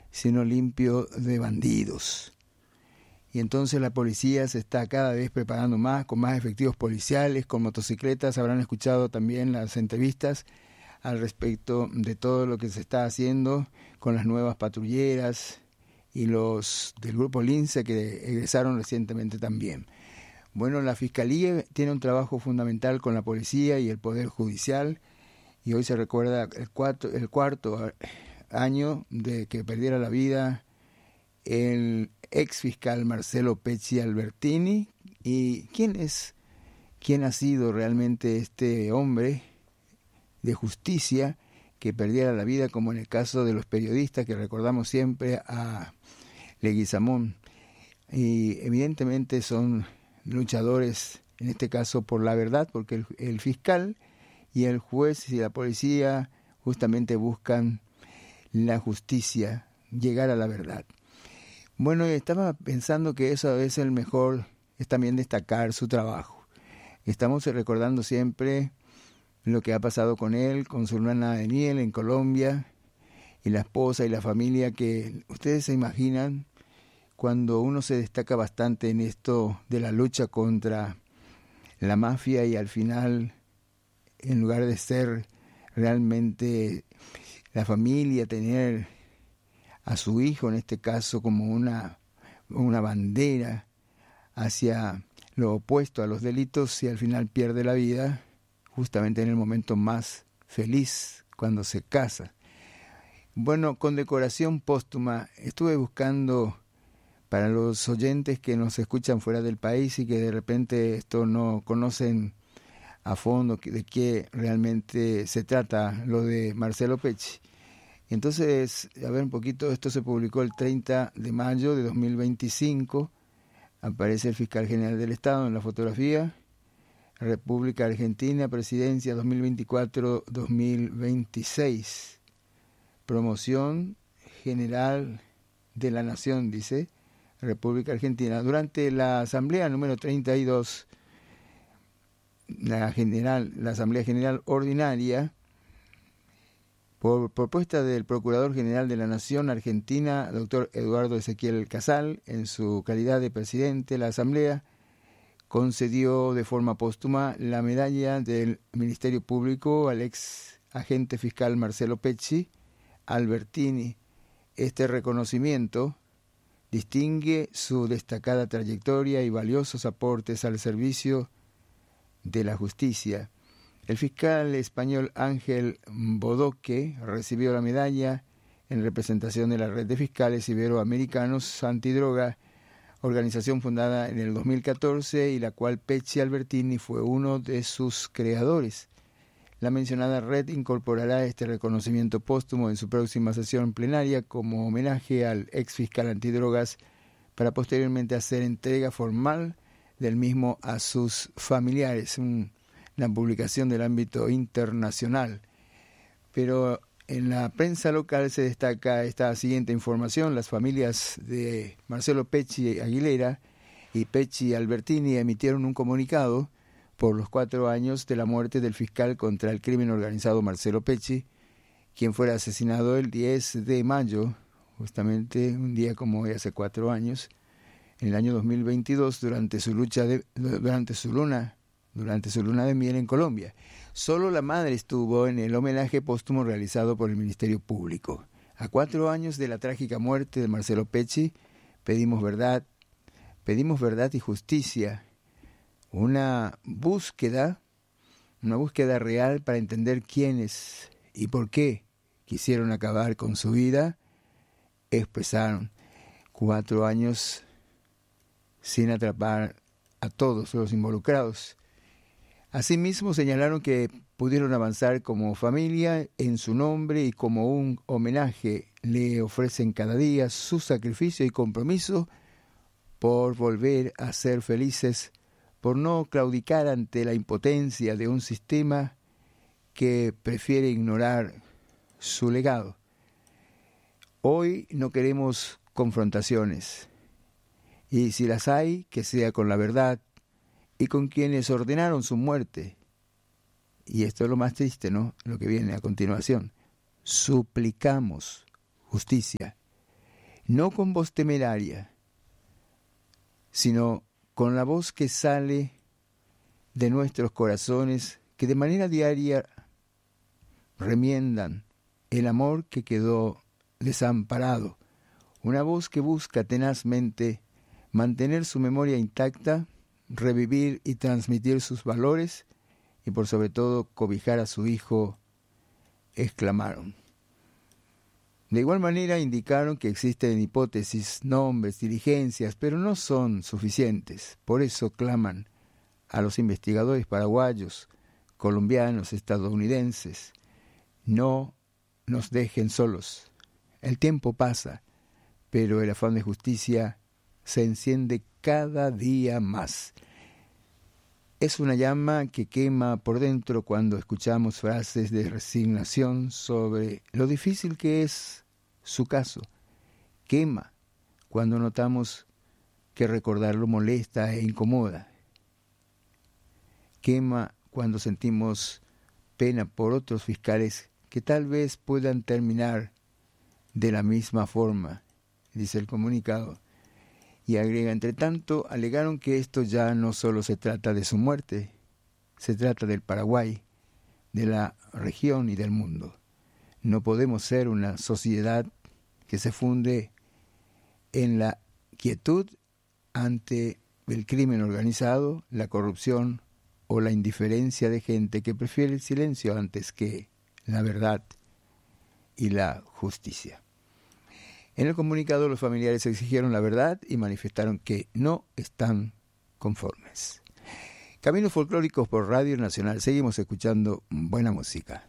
sino limpio de bandidos. Y entonces la policía se está cada vez preparando más, con más efectivos policiales, con motocicletas. Habrán escuchado también las entrevistas al respecto de todo lo que se está haciendo con las nuevas patrulleras y los del grupo Lince que egresaron recientemente también. Bueno, la Fiscalía tiene un trabajo fundamental con la policía y el Poder Judicial, y hoy se recuerda el cuarto año de que perdiera la vida el ex fiscal Marcelo Pecci Albertini. ¿Y quién ha sido realmente este hombre de justicia que perdiera la vida, como en el caso de los periodistas que recordamos siempre a Leguizamón? Y evidentemente son luchadores, en este caso por la verdad, porque el fiscal y el juez y la policía justamente buscan la justicia, llegar a la verdad. Bueno, estaba pensando que eso es el mejor, es también destacar su trabajo. Estamos recordando siempre lo que ha pasado con él, con su hermana Daniel en Colombia, y la esposa y la familia, que ustedes se imaginan cuando uno se destaca bastante en esto de la lucha contra la mafia y al final, en lugar de ser realmente la familia, tener a su hijo en este caso como una bandera hacia lo opuesto a los delitos, y al final pierde la vida justamente en el momento más feliz, cuando se casa. Bueno, condecoración póstuma, estuve buscando para los oyentes que nos escuchan fuera del país y que de repente esto no conocen a fondo de qué realmente se trata lo de Marcelo Pecci. Entonces, a ver un poquito, esto se publicó el 30 de mayo de 2025, aparece el fiscal general del Estado en la fotografía, República Argentina, Presidencia 2024-2026, promoción general de la Nación, dice, República Argentina. Durante la Asamblea número 32, la Asamblea General Ordinaria, por propuesta del Procurador General de la Nación Argentina, doctor Eduardo Ezequiel Casal, en su calidad de presidente, la Asamblea concedió de forma póstuma la medalla del Ministerio Público al ex agente fiscal Marcelo Pecci Albertini. Este reconocimiento distingue su destacada trayectoria y valiosos aportes al servicio de la justicia. El fiscal español Ángel Bodoque recibió la medalla en representación de la Red de Fiscales Iberoamericanos Antidroga, organización fundada en el 2014 y la cual Pecci Albertini fue uno de sus creadores. La mencionada red incorporará este reconocimiento póstumo en su próxima sesión plenaria como homenaje al ex fiscal antidrogas, para posteriormente hacer entrega formal del mismo a sus familiares. Una publicación del ámbito internacional. Pero en la prensa local se destaca esta siguiente información: las familias de Marcelo Pecci Aguilera y Pecci Albertini emitieron un comunicado por los 4 años de la muerte del fiscal contra el crimen organizado Marcelo Pecci, quien fuera asesinado el 10 de mayo, justamente un día como hoy hace 4 años, en el año 2022, durante su luna de miel en Colombia. Solo la madre estuvo en el homenaje póstumo realizado por el Ministerio Público. A 4 años de la trágica muerte de Marcelo Pecci, pedimos verdad y justicia, una búsqueda real para entender quiénes y por qué quisieron acabar con su vida, expresaron. 4 años sin atrapar a todos los involucrados. Asimismo, señalaron que pudieron avanzar como familia en su nombre y como un homenaje le ofrecen cada día su sacrificio y compromiso por volver a ser felices, por no claudicar ante la impotencia de un sistema que prefiere ignorar su legado. Hoy no queremos confrontaciones, y si las hay, que sea con la verdad y con quienes ordenaron su muerte. Y esto es lo más triste, ¿no? Lo que viene a continuación. Suplicamos justicia. no con voz temeraria, sino con la voz que sale de nuestros corazones, que de manera diaria remiendan el amor que quedó desamparado, una voz que busca tenazmente mantener su memoria intacta, revivir y transmitir sus valores y por sobre todo cobijar a su hijo, exclamaron. De igual manera indicaron que existen hipótesis, nombres, diligencias, pero no son suficientes. Por eso claman a los investigadores paraguayos, colombianos, estadounidenses, no nos dejen solos. El tiempo pasa, pero el afán de justicia se enciende cada día más. Es una llama que quema por dentro cuando escuchamos frases de resignación sobre lo difícil que es su caso. Quema cuando notamos que recordarlo molesta e incomoda. Quema cuando sentimos pena por otros fiscales que tal vez puedan terminar de la misma forma, dice el comunicado. Y agrega, entre tanto, alegaron que esto ya no solo se trata de su muerte, se trata del Paraguay, de la región y del mundo. No podemos ser una sociedad que se funde en la quietud ante el crimen organizado, la corrupción o la indiferencia de gente que prefiere el silencio antes que la verdad y la justicia. En el comunicado, los familiares exigieron la verdad y manifestaron que no están conformes. Caminos folclóricos por Radio Nacional. Seguimos escuchando buena música.